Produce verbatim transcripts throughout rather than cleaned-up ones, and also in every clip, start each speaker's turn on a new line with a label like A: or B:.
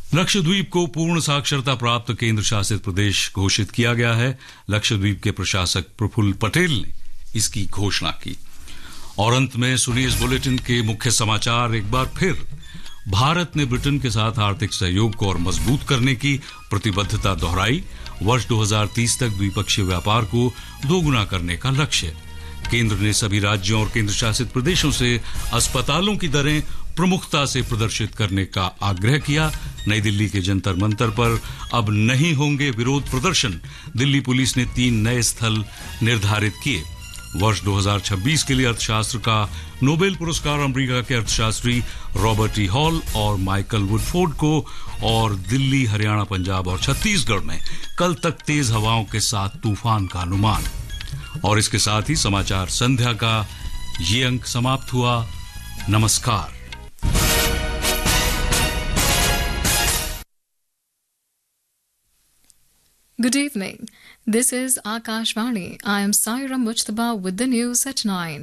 A: लक्षद्वीप को पूर्ण साक्षरता प्राप्त केंद्र शासित प्रदेश घोषित किया गया है। लक्षद्वीप के प्रशासक प्रफुल्ल पटेल ने इसकी घोषणा की। और अंत में सुनिए इस बुलेटिन के मुख्य समाचार एक बार फिर। भारत ने ब्रिटेन के साथ आर्थिक सहयोग को और मजबूत करने की प्रतिबद्धता दोहराई। वर्ष दो हज़ार तीस तक द्विपक्षीय व्यापार को दोगुना करने का लक्ष्य। केंद्र ने सभी राज्यों और केंद्र शासित प्रदेशों से अस्पतालों की दरें प्रमुखता से प्रदर्शित करने का आग्रह किया। नई दिल्ली के जंतर मंतर पर अब नहीं होंगे विरोध प्रदर्शन। दिल्ली पुलिस ने तीन नए स्थल निर्धारित किए। वर्ष दो हज़ार छब्बीस के लिए अर्थशास्त्र का नोबेल पुरस्कार अमेरिका के अर्थशास्त्री रॉबर्ट ई हॉल और माइकल वुडफोर्ड को। और दिल्ली, हरियाणा, पंजाब और छत्तीसगढ़ में कल तक तेज हवाओं के साथ तूफान का अनुमान। और इसके साथ ही समाचार संध्या का ये अंक समाप्त हुआ। नमस्कार।
B: Good evening. This is Akashvani. I am Saira Mujtaba with the news at nine.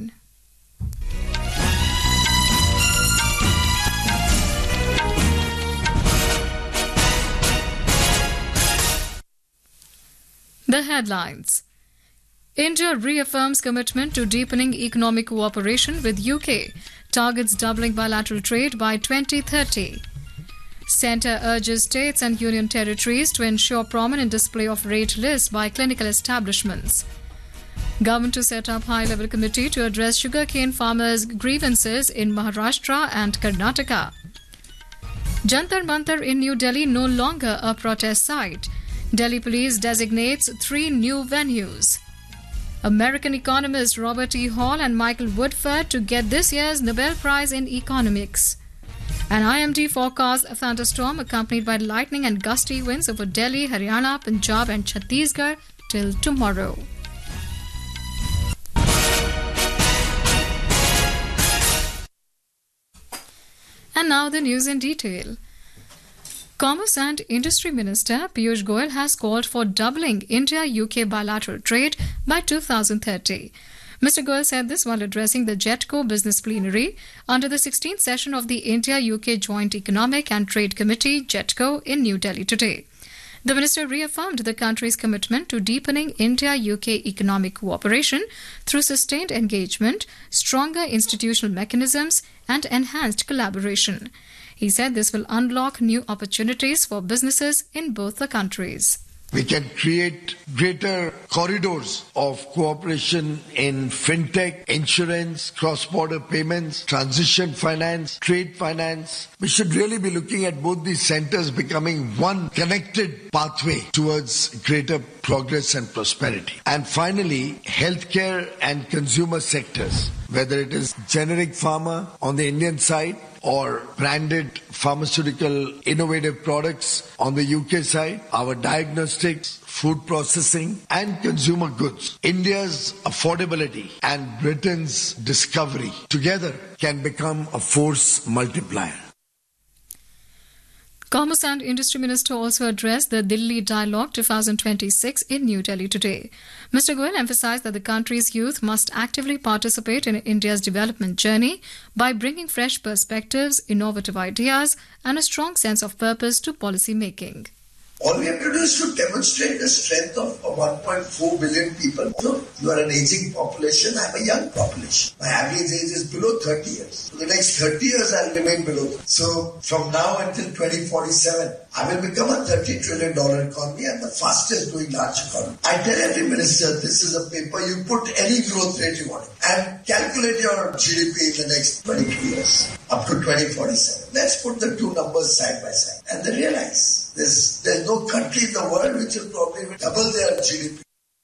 B: The headlines. India reaffirms commitment to deepening economic cooperation with U K, targets doubling bilateral trade by twenty thirty. Centre urges states and union territories to ensure prominent display of rate lists by clinical establishments. Government to set up high-level committee to address sugarcane farmers' grievances in Maharashtra and Karnataka. Jantar Mantar in New Delhi no longer a protest site. Delhi police designates three new venues. American economists Robert E. Hall and Michael Woodford to get this year's Nobel Prize in Economics. An I M D forecasts a thunderstorm accompanied by lightning and gusty winds over Delhi, Haryana, Punjab and Chhattisgarh till tomorrow. And now the news in detail. Commerce and Industry Minister Piyush Goyal has called for doubling India-U K bilateral trade by two thousand thirty. Mister Goyal said this while addressing the JETCO business plenary under the sixteenth session of the India-U K Joint Economic and Trade Committee, JETCO, in New Delhi today. The minister reaffirmed the country's commitment to deepening India-U K economic cooperation through sustained engagement, stronger institutional mechanisms, and enhanced collaboration. He said this will unlock new opportunities for businesses in both the countries.
C: We can create greater corridors of cooperation in fintech, insurance, cross-border payments, transition finance, trade finance. We should really be looking at both these centers becoming one connected pathway towards greater progress and prosperity. And finally, healthcare and consumer sectors, whether it is generic pharma on the Indian side or branded pharmaceutical innovative products on the U K side, our diagnostics, food processing and consumer goods. India's affordability and Britain's discovery together can become a force multiplier.
B: Commerce and Industry Minister also addressed the Delhi Dialogue twenty twenty-six in New Delhi today. Mister Goyal emphasized that the country's youth must actively participate in India's development journey by bringing fresh perspectives, innovative ideas, and a strong sense of purpose to policy making.
D: All we have to do is to demonstrate the strength of one point four billion people. So you are an aging population, I'm a young population. My average age is below thirty years. For the next thirty years, I'll remain below. So from now until twenty forty-seven, I will become a thirty trillion dollars economy and the fastest growing large economy. I tell every minister, this is a paper, you put any growth rate you want and calculate your G D P in the next twenty-two years, up to twenty forty-seven. Let's put the two numbers side by side and then realize there's, there's no country in the world which will probably double their G D P.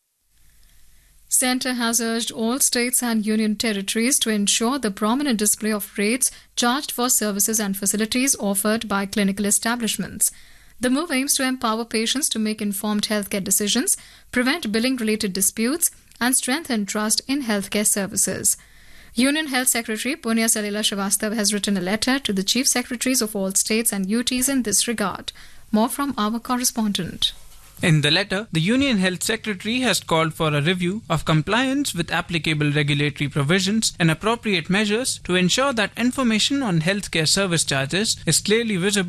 B: Centre has urged all states and union territories to ensure the prominent display of rates charged for services and facilities offered by clinical establishments. The move aims to empower patients to make informed healthcare decisions, prevent billing-related disputes, and strengthen trust in healthcare services. Union Health Secretary Punya Salila Srivastava has written a letter to the Chief Secretaries of all states and U Ts in this regard. More from our correspondent.
E: In the letter, the Union Health Secretary has called for a review of compliance with applicable regulatory provisions and appropriate measures to ensure that information on healthcare service charges is clearly visible